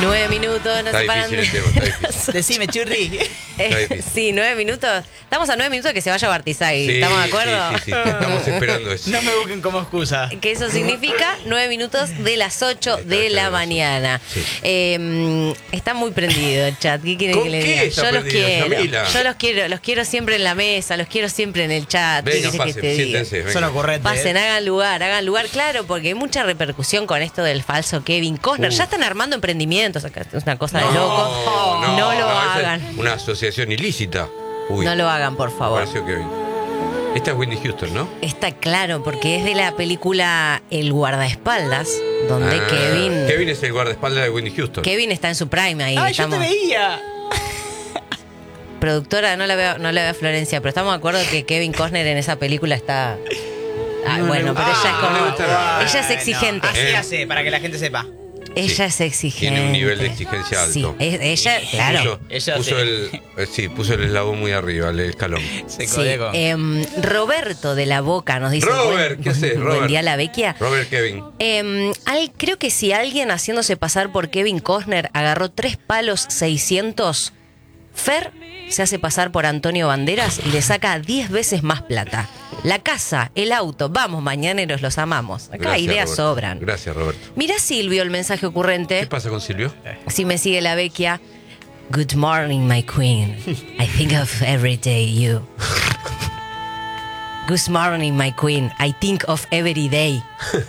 9 minutos, nos separan. Difícil el tema, está difícil. Decime, churri. Sí, 9 minutos. Estamos a 9 minutos de que se vaya Bartizay. Sí, ¿Estamos de acuerdo? Sí, estamos esperando eso. No me busquen como excusa. Que eso significa 9 minutos de las 8 de la mañana. Sí. Está muy prendido el chat. ¿Qué quieren ¿Con que le qué diga? está Yo los prendido, quiero. Yamila? Yo los quiero siempre en la mesa, los quiero siempre en el chat. Venga, ¿Qué querés que pasen, te diga? siéntense. Son Venga. ocurrentes. Pasen, hagan lugar, claro, porque hay mucha repercusión con esto del falso Kevin Costner. Ya están armando emprendimientos acá, es una cosa de loco. No lo esa hagan. es una asociación ilícita. Uy, No lo hagan, por favor. pareció Kevin. Esta es Whitney Houston, ¿no? Está claro, porque es de la película El guardaespaldas, donde Kevin... Kevin es el guardaespaldas de Whitney Houston. Kevin está en su prime ahí. ¡Ay, yo te veía! Productora, no la veo a Florencia, pero estamos de acuerdo que Kevin Costner en esa película está... bueno, pero ella es no le como... gusta nada. Ella es exigente. Así hace, para que la gente sepa. Ella es exigente. Tiene un nivel de exigencia alto. Sí, ella, claro. Puso el eslabón muy arriba, el escalón. Se Sí. codea con... Roberto de la Boca nos dice... Robert, ¿qué haces, Buen Robert? día, la Vecchia. Robert Kevin. Creo que si alguien haciéndose pasar por Kevin Costner agarró 3 palos 600, Fer se hace pasar por Antonio Banderas y le saca 10 veces más plata. La casa, el auto, vamos mañaneros, los amamos. Acá Gracias, ideas Roberto. sobran. Gracias, Roberto. Mira Silvio el mensaje ocurrente. ¿Qué pasa con Silvio? Si me sigue la Vecchia. Good morning, my queen. I think of every day you. Good morning, my queen. I think of every day.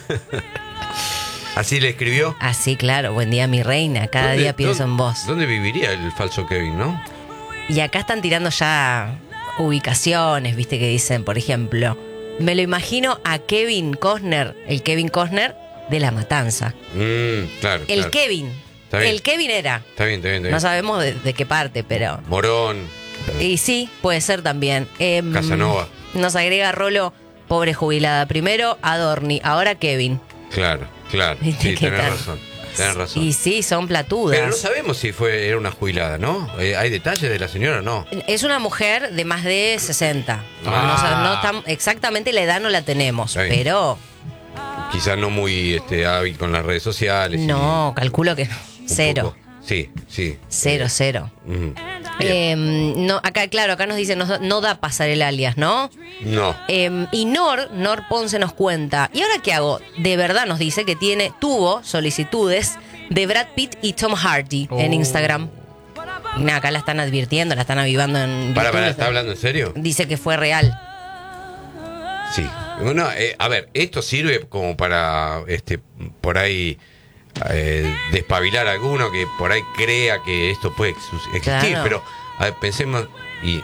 ¿Así le escribió? Así, claro. Buen día, mi reina. Cada ¿Dónde- día pienso en vos. ¿Dónde viviría el falso Kevin, no? Y acá están tirando ya ubicaciones, viste que dicen, por ejemplo, me lo imagino a Kevin Costner, el Kevin Costner de La Matanza. Claro. El claro. Kevin. Está bien. El Kevin era. Está bien, está bien. Está bien. No sabemos de qué parte, pero... Morón, Y sí, puede ser también. Casanova. Nos agrega Rolo, pobre jubilada. Primero Adorni, ahora Kevin. Claro. ¿Viste Sí, qué tenés tal? razón. Tenés razón. Y sí, son platudas. Pero no sabemos si era una jubilada, ¿no? ¿Hay detalles de la señora o no? Es una mujer de más de 60. Exactamente la edad no la tenemos, Está bien. pero Quizás no muy hábil con las redes sociales. no, calculo que no. Un Cero. poco. Sí. Cero. Ujú. No, acá nos dice, no da pasar el alias, ¿no? No. Y Nor Ponce nos cuenta, ¿y ahora qué hago? De verdad nos dice que tuvo solicitudes de Brad Pitt y Tom Hardy en Instagram. Y nada, acá la están advirtiendo, la están avivando en Para, YouTube. ¿está hablando en serio? Dice que fue real. Sí. Bueno, a ver, esto sirve como para, por ahí, despabilar a alguno que por ahí crea que esto puede existir. Claro. Pero, a ver, pensemos y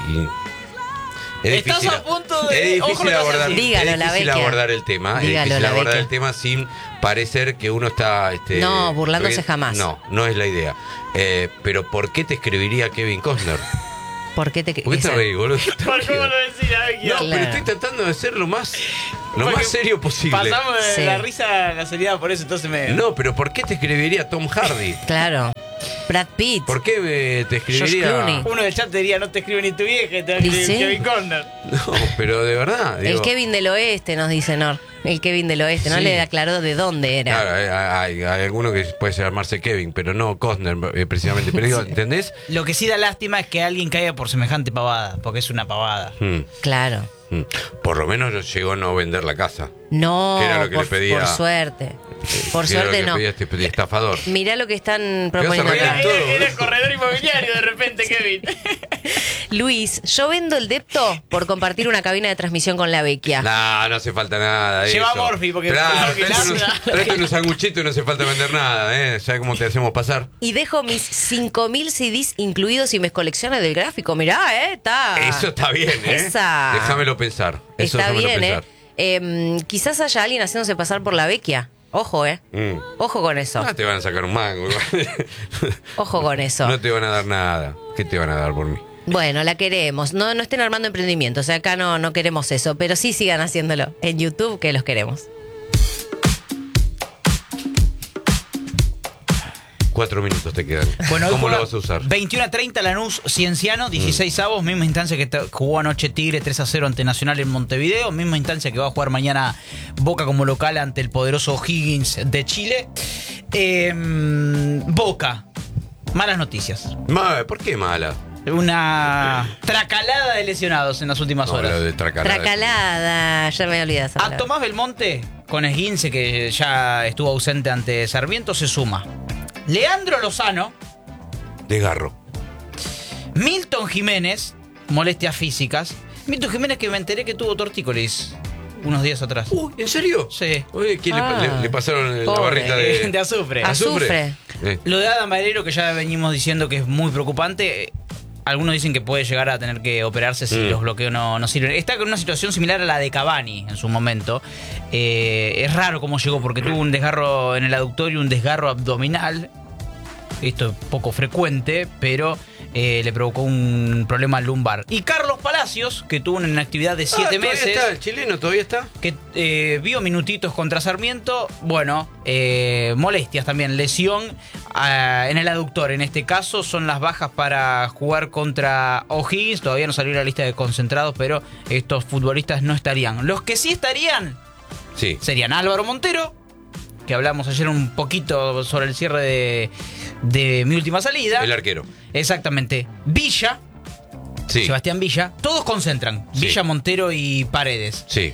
es Estás difícil, a punto de- es ojo difícil lo que vas a abordar, decir. Dígalo, es la difícil Vecchia. abordar el tema, Dígalo, es difícil la abordar Vecchia. el tema sin parecer que uno está No, burlándose jamás. No es la idea. Pero ¿por qué te escribiría Kevin Costner? ¿Por qué te ¿Por qué te esa- reís, boludo? ¿Por cómo lo decís, la Vecchia? No, Claro. pero estoy tratando de ser lo más Porque serio posible. Pasamos de Sí. la risa a la seriedad, por eso entonces me... No, pero ¿por qué te escribiría Tom Hardy? Claro. Brad Pitt. ¿Por qué te escribiría? George Clooney. Uno del chat te diría, no te escribe ni tu vieja, te va a ¿Y escribir sí? Kevin Costner. No, pero de verdad. El digo, Kevin del Oeste, nos dice Nor. El Kevin del Oeste. No Sí. le aclaró de dónde era. Claro, hay alguno que puede llamarse Kevin, pero no Costner precisamente. Pero digo, ¿entendés? Lo que sí da lástima es que alguien caiga por semejante pavada, porque es una pavada. Claro. Por lo menos llegó a no vender la casa. No, ¿Qué era lo que le pedía? por suerte. Por ¿Qué era lo suerte que no. pedía este estafador? Mirá lo que están vas a proponiendo reír acá. todo, Era corredor inmobiliario de repente, Kevin. Luis, yo vendo el depto por compartir una cabina de transmisión con la Vecchia. No hace falta nada de Lleva eso. Morphy, porque Claro, por lo que tráete unos sanguchitos y no hace falta vender nada, ¿eh? ¿Sabes cómo te hacemos pasar? Y dejo mis 5.000 CDs incluidos y mis colecciones del gráfico. Mirá, está. Eso está bien, ¿eh? Esa. Déjamelo pensar. Eso Está déjamelo bien, pensar. Quizás haya alguien haciéndose pasar por la Vecchia. Ojo, Ojo con eso. No te van a sacar un mango. Ojo con eso. No te van a dar nada. ¿Qué te van a dar por mí? Bueno, la queremos. No estén armando emprendimientos. O sea, acá no queremos eso. Pero sí sigan haciéndolo en YouTube, que los queremos. 4 minutos te quedan. Bueno, hoy ¿Cómo juega lo vas a usar? 21:30 Lanús Cienciano, 16 avos, misma instancia que jugó anoche Tigre 3-0 ante Nacional en Montevideo, misma instancia que va a jugar mañana Boca como local ante el poderoso O'Higgins de Chile. Boca. Malas noticias. ¿Por qué mala? Una tracalada de lesionados en las últimas No, horas. lo de tracalada. Tracalada, ya me olvidé esa A palabra. Tomás Belmonte, con esguince que ya estuvo ausente ante Sarmiento, se suma Leandro Lozano, Desgarro. Milton Jiménez, molestias físicas. Milton Jiménez, que me enteré que tuvo tortícolis unos días atrás. ¿En serio? Sí. Oye, ¿quién le pasaron la pobre. barrita de De azufre. Azufre. Lo de Adam Valero, que ya venimos diciendo que es muy preocupante. Algunos dicen que puede llegar a tener que operarse si los bloqueos no sirven. Está en una situación similar a la de Cavani en su momento. Es raro cómo llegó, porque tuvo un desgarro en el aductorio, un desgarro abdominal. Esto es poco frecuente, pero le provocó un problema lumbar. Y Carlos Palacios, que tuvo una inactividad de 7 meses. Está, el chileno todavía está. Que vio minutitos contra Sarmiento. Bueno, molestias también, lesión en el aductor. En este caso son las bajas para jugar contra O'Higgins. Todavía no salió la lista de concentrados, pero estos futbolistas no estarían. Los que sí estarían serían Álvaro Montero, que hablamos ayer un poquito sobre el cierre de Mi Última Salida. El arquero. Exactamente. Villa. Sí. Sebastián Villa. Todos concentran. Sí. Villa, Montero y Paredes. Sí.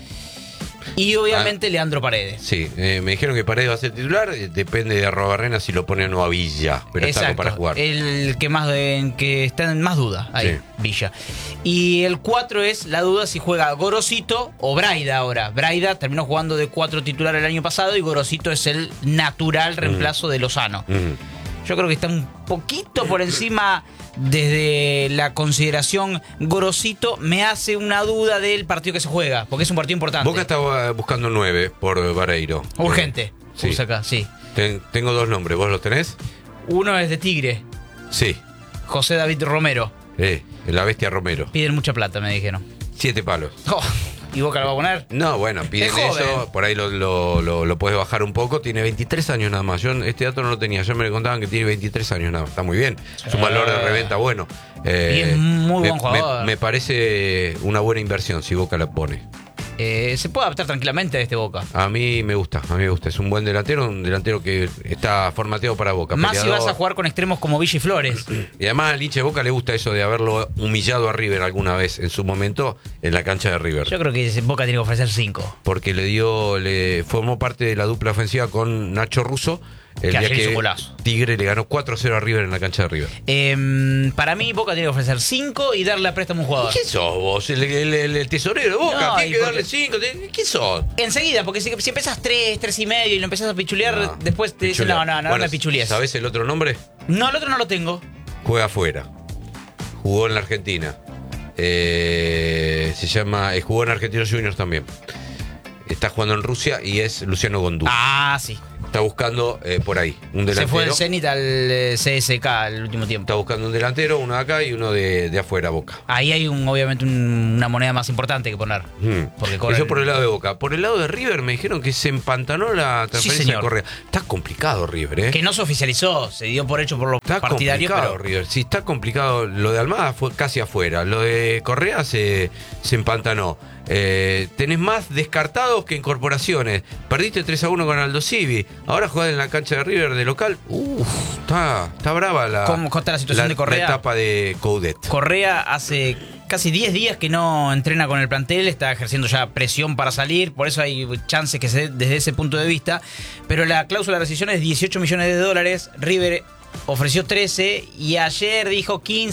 Y obviamente Leandro Paredes. Sí, me dijeron que Paredes va a ser titular, depende de Arrobarrena si lo pone o no a Villa, pero está algo para jugar. El que más que está en más duda ahí, Sí. Villa. Y el 4 es la duda si juega Gorosito o Braida ahora. Braida terminó jugando de 4 titular el año pasado y Gorosito es el natural reemplazo de Lozano. Yo creo que está un poquito por encima desde la consideración Gorosito. Me hace una duda del partido que se juega, porque es un partido importante. Boca está buscando 9 por Vareiro. Urgente. Sí. Puse acá, sí. Tengo 2 nombres, ¿vos los tenés? Uno es de Tigre, Sí. José David Romero. La bestia Romero. Piden mucha plata, me dijeron. 7 palos. Oh, ¿y Boca lo va a poner? No, bueno, piden Es joven. eso, por ahí lo puedes bajar un poco. Tiene 23 años nada más. Yo este dato no lo tenía. Yo me contaban que tiene 23 años nada más. Está muy bien. Es un valor de reventa bueno. Y es muy buen jugador. Me parece una buena inversión si Boca la pone. Se puede adaptar tranquilamente a este Boca. A mí me gusta. Es un buen delantero, un delantero que está formateado para Boca. Más peleador. si vas a jugar con extremos como Villa y Flores. Y además al hincha de Boca le gusta eso de haberlo humillado a River alguna vez en su momento en la cancha de River. Yo creo que Boca tiene que ofrecer 5. Porque le formó parte de la dupla ofensiva con Nacho Russo el Que día ayer hizo que golazo. Tigre le ganó 4-0 a River en la cancha de River. Para mí Boca tiene que ofrecer 5 y darle a préstamo a un jugador. ¿Qué sos vos? El tesorero de Boca. No, Tiene y que porque- darle 5. ¿Qué sos? Enseguida, porque si empezás 3, 3,5 y lo empezás a pichulear, No, después te dicen, pichulea. no Bueno, me pichulees. ¿Sabés el otro nombre? No, el otro no lo tengo. Juega afuera. Jugó en la Argentina. Jugó en Argentinos Juniors también. Está jugando en Rusia y es Luciano Gondú. Ah, sí. Está buscando por ahí un delantero. Se fue del Zenit al CSK el último tiempo. Está buscando un delantero, uno de acá y uno de afuera, Boca. Ahí hay obviamente una moneda más importante que poner. Porque cobran- Eso por el lado de Boca. Por el lado de River me dijeron que se empantanó la transferencia señor. de Correa. Está complicado River, ¿eh? Que no se oficializó, se dio por hecho por los Está partidarios, complicado pero River. Sí, está complicado. Lo de Almada fue casi afuera. Lo de Correa se empantanó. Tenés más descartados que incorporaciones. Perdiste 3-1 con Aldo Civi. Ahora jugás en la cancha de River de local. Está brava ¿Cómo está la situación de Correa? La etapa de Coudet. Correa hace casi 10 días que no entrena con el plantel, está ejerciendo ya presión para salir, por eso hay chances que se dé desde ese punto de vista, pero la cláusula de rescisión es $18 millones, River ofreció 13 y ayer dijo 15.